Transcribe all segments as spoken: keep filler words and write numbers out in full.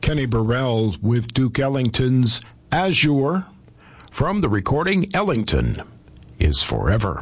Kenny Burrell with Duke Ellington's Azure from the recording Ellington is Forever.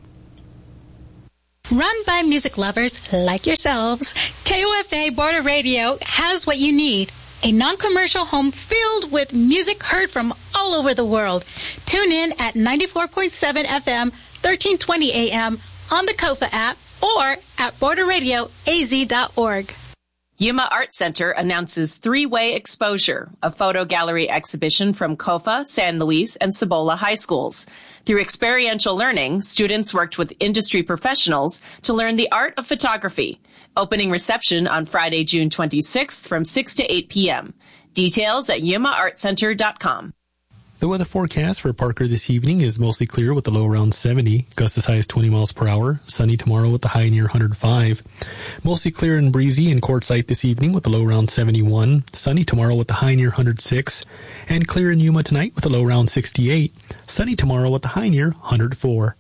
Run by music lovers like yourselves, K O F A Border Radio has what you need. A non-commercial home filled with music heard from all over the world. Tune in at ninety-four point seven F M, thirteen twenty A M on the Kofa app or at border radio a z dot org. Yuma Art Center announces Three-Way Exposure, a photo gallery exhibition from Kofa, San Luis, and Cibola high schools. Through experiential learning, students worked with industry professionals to learn the art of photography. Opening reception on Friday, June twenty-sixth from six to eight p.m. Details at yuma art center dot com. The weather forecast for Parker this evening is mostly clear with the low around seventy, gusts as high as twenty miles per hour. Sunny tomorrow with the high near one hundred five. Mostly clear and breezy in Quartzsite this evening with the low around seventy-one. Sunny tomorrow with the high near one hundred six. And clear in Yuma tonight with the low around sixty-eight. Sunny tomorrow with the high near one hundred four.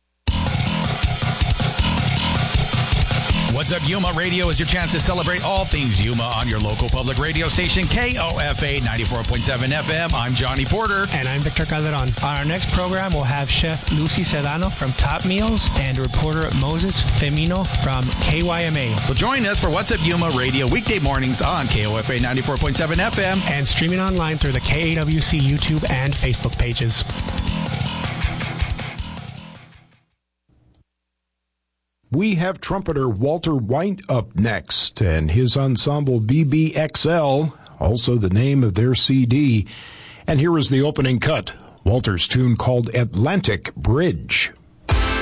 What's Up Yuma Radio is your chance to celebrate all things Yuma on your local public radio station, K O F A ninety-four point seven F M. I'm Johnny Porter. And I'm Victor Calderon. On our next program, we'll have Chef Lucy Sedano from Top Meals and reporter Moses Femino from K Y M A. So join us for What's Up Yuma Radio weekday mornings on K O F A ninety-four point seven F M. And streaming online through the K A W C YouTube and Facebook pages. We have trumpeter Walter White up next, and his ensemble B B X L, also the name of their C D. And here is the opening cut, Walter's tune called Atlantic Bridge.